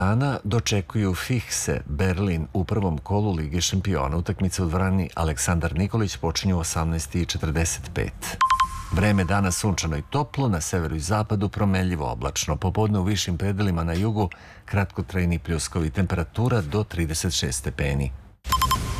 dana dočekuju Fikse Berlin u prvom kolu Lige šampiona. Utakmica u dvorani Aleksandar Nikolić počinju u 18:45. Vreme danas sunčano i toplo, na severu i zapadu promenljivo oblačno. Popodne u višim predelima na jugu kratkotrajni pljuskovi, temperatura do 36 stepeni.